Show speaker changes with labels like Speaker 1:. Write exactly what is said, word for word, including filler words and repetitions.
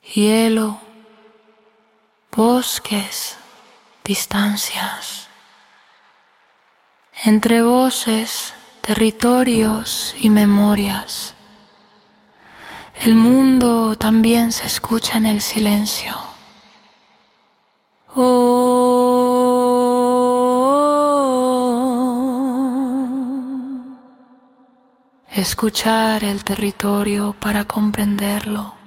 Speaker 1: hielo, bosques, distancias. Entre voces, territorios y memorias. El mundo también se escucha en el silencio. Oh, escuchar el territorio para comprenderlo.